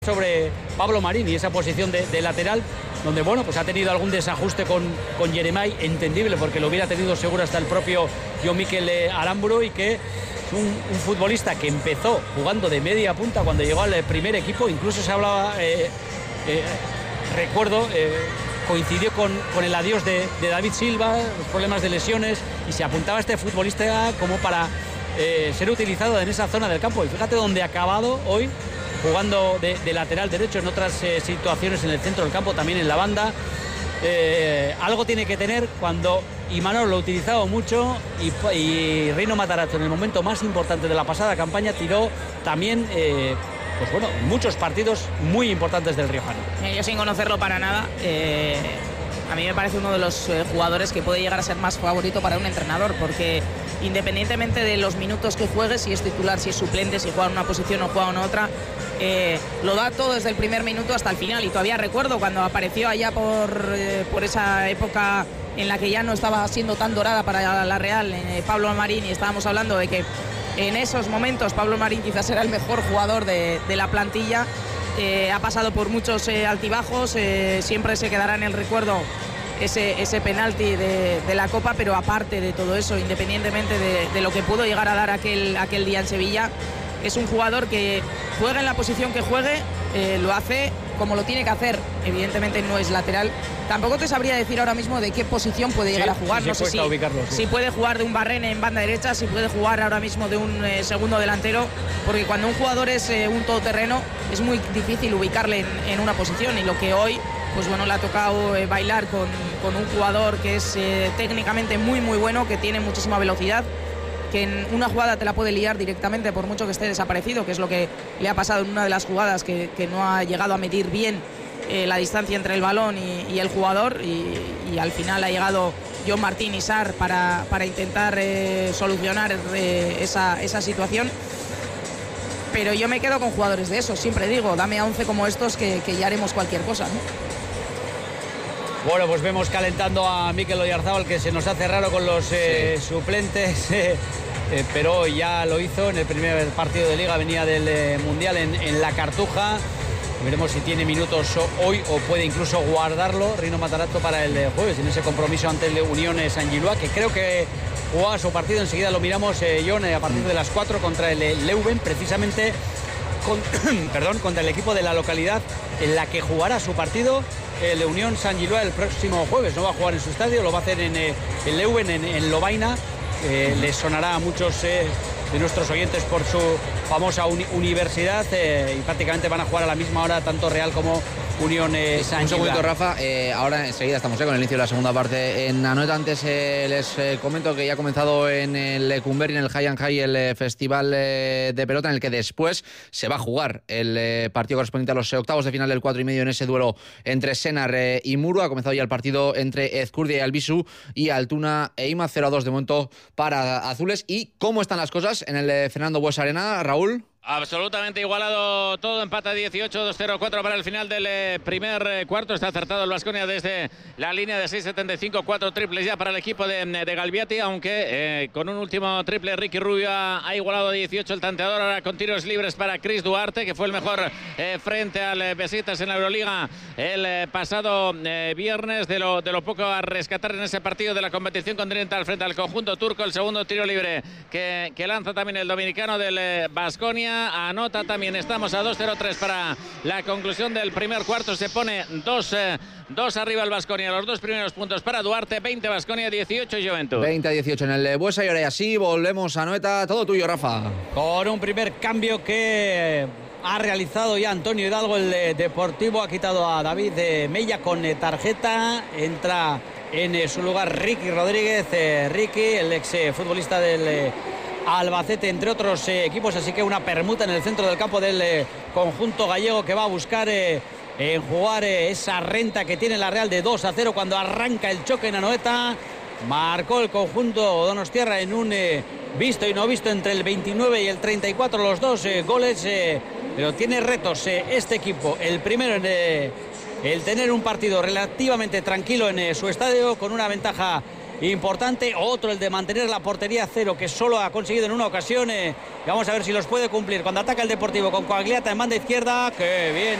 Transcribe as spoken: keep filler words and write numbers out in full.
sobre Pablo Marín y esa posición de, de lateral, donde bueno, pues ha tenido algún desajuste con, con Yeremay, entendible, porque lo hubiera tenido seguro hasta el propio Jon Mikel Aramburu, y que es un, un futbolista que empezó jugando de media punta cuando llegó al primer equipo. Incluso se hablaba, eh, eh, recuerdo, eh, coincidió con, con el adiós de, de David Silva, los problemas de lesiones, y se apuntaba a este futbolista como para eh, ser utilizado en esa zona del campo. Y fíjate dónde ha acabado hoy, jugando de, de lateral derecho en otras eh, situaciones en el centro del campo, también en la banda. Eh, algo tiene que tener cuando Imanol lo ha utilizado mucho y, y Reino Matarazzo, en el momento más importante de la pasada campaña, tiró también eh, pues bueno, muchos partidos muy importantes del riojano. Eh, yo sin conocerlo para nada, eh, a mí me parece uno de los eh, jugadores que puede llegar a ser más favorito para un entrenador, porque independientemente de los minutos que juegue, si es titular, si es suplente, si juega en una posición o juega en otra, eh, lo da todo desde el primer minuto hasta el final. Y todavía recuerdo cuando apareció allá por, eh, por esa época en la que ya no estaba siendo tan dorada para la Real, eh, Pablo Marín, y estábamos hablando de que en esos momentos Pablo Marín quizás era el mejor jugador de, de la plantilla. Eh, ha pasado por muchos eh, altibajos, eh, siempre se quedará en el recuerdo ese, ese penalti de, de la Copa, pero aparte de todo eso, independientemente de, de lo que pudo llegar a dar aquel, aquel día en Sevilla, es un jugador que juega en la posición que juegue, eh, lo hace como lo tiene que hacer. Evidentemente no es lateral. Tampoco te sabría decir ahora mismo de qué posición puede llegar sí, a jugar. Sí, no sé si, ubicarlo, sí. si puede jugar de un Barrene en banda derecha, si puede jugar ahora mismo de un eh, segundo delantero, porque cuando un jugador es eh, un todoterreno es muy difícil ubicarle en, en una posición, y lo que hoy, pues bueno, le ha tocado eh, bailar con, con un jugador que es eh, técnicamente muy muy bueno, que tiene muchísima velocidad, que en una jugada te la puede liar directamente por mucho que esté desaparecido, que es lo que le ha pasado en una de las jugadas, que, que no ha llegado a medir bien eh, la distancia entre el balón y, y el jugador, y, y al final ha llegado Jon Martín y Sarr para, para intentar eh, solucionar eh, esa, esa situación. Pero yo me quedo con jugadores de esos, siempre digo, dame a once como estos que, que ya haremos cualquier cosa, ¿no? Bueno, pues vemos calentando a Mikel Oyarzábal, que se nos hace raro con los eh, sí. suplentes, eh, eh, pero ya lo hizo en el primer partido de Liga, venía del eh, Mundial en, en la Cartuja. Veremos si tiene minutos hoy o puede incluso guardarlo Reino Matarazzo para el jueves, en ese compromiso ante el Unión Saint-Gilloise, que creo que juega su partido, enseguida lo miramos, eh, John, eh, a partir de las cuatro contra el eh, Leuven, precisamente con, perdón, contra el equipo de la localidad en la que jugará su partido el Unión Saint-Gilloise el próximo jueves. No va a jugar en su estadio, lo va a hacer en eh, el Leuven, en, en Lovaina. Eh, les sonará a muchos eh, de nuestros oyentes por su famosa uni universidad, eh, y prácticamente van a jugar a la misma hora tanto Real como Unión eh, Saint-Gilloise. Un segundito, Rafa, eh, ahora enseguida estamos eh, con el inicio de la segunda parte en Anoeta. Antes eh, les eh, comento que ya ha comenzado en el Lecumberri, en el High and High, el eh, festival eh, de pelota, en el que después se va a jugar el eh, partido correspondiente a los eh, octavos de final del cuatro y medio, en ese duelo entre Senar eh, y Muro. Ha comenzado ya el partido entre Ezcurdia y Albisu, y Altuna e Ima, cero a dos de momento para azules. ¿Y cómo están las cosas en el eh, Fernando Buesa Arena, Raúl? Absolutamente igualado todo, empata dieciocho, dos cero cuatro para el final del eh, primer eh, cuarto. Está acertado el Baskonia desde la línea de seis setenta y cinco, cuatro triples ya para el equipo de, de Galbiati, aunque eh, con un último triple Ricky Rubio ha, ha igualado a dieciocho el tanteador. Ahora con tiros libres para Chris Duarte, que fue el mejor eh, frente al eh, Besiktas en la Euroliga el eh, pasado eh, viernes. De lo, de lo poco a rescatar en ese partido de la competición continental frente al conjunto turco. El segundo tiro libre que, que lanza también el dominicano del Baskonia. Anota también. Estamos a dos cero tres para la conclusión del primer cuarto. Se pone dos arriba el Baskonia. Los dos primeros puntos para Duarte. veinte Baskonia, dieciocho Juventud. veinte a dieciocho en el Buesa, y ahora así volvemos a Anoeta. Todo tuyo, Rafa. Con un primer cambio que ha realizado ya Antonio Hidalgo, el Deportivo. Ha quitado a David Mella con tarjeta. Entra en su lugar Ricky Rodríguez. Ricky, el ex futbolista del Albacete, entre otros eh, equipos, así que una permuta en el centro del campo del eh, conjunto gallego, que va a buscar eh, en jugar eh, esa renta que tiene la Real de dos a cero cuando arranca el choque en Anoeta. Marcó el conjunto donostiarra en un eh, visto y no visto entre el veintinueve y el treinta y cuatro, los dos eh, goles, eh, pero tiene retos eh, este equipo. El primero en eh, el tener un partido relativamente tranquilo en eh, su estadio, con una ventaja importante. Otro, el de mantener la portería a cero, que solo ha conseguido en una ocasión. Eh, y vamos a ver si los puede cumplir cuando ataca el Deportivo con Coagliata en banda izquierda. ¡Qué bien!